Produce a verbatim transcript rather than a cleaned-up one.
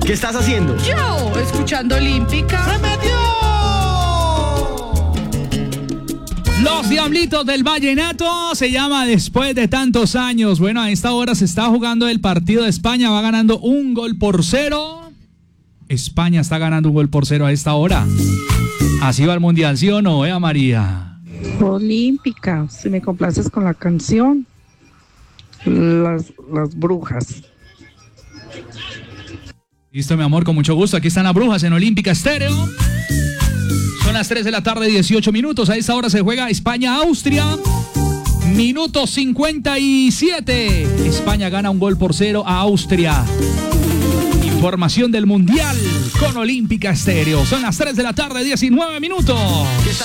¿Qué estás haciendo? Yo, escuchando Olímpica. ¡Se metió! Los Diablitos del Vallenato se llama Después de tantos años. Bueno, a esta hora se está jugando el partido de España. Va ganando un gol por cero. España está ganando un gol por cero a esta hora. Así va el mundial, ¿sí o no, eh, María? Olímpica, si me complaces con la canción Las, las brujas. Listo, mi amor, con mucho gusto. Aquí están las brujas en Olímpica Estéreo. Son las tres de la tarde, dieciocho minutos. A esta hora se juega España-Austria. Minuto cincuenta y siete. España gana un gol por cero a Austria. Información del Mundial con Olímpica Estéreo. Son las tres de la tarde, diecinueve minutos.